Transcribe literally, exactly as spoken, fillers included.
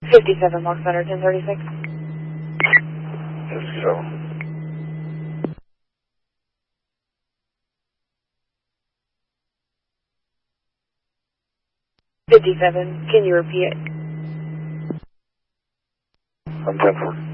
fifty-seven Mark Center, ten thirty-six. fifty-seven. fifty-seven, can you repeat it? I'm ten four.